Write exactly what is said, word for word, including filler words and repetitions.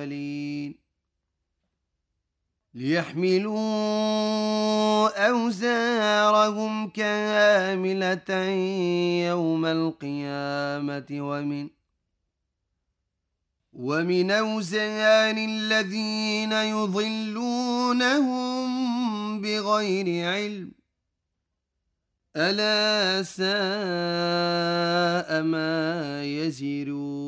الأولين ليحملوا أوزارهم كاملة يوم القيامة ومن ومن أوزار الذين يضلونهم بغير علم ألا ساء ما يزرون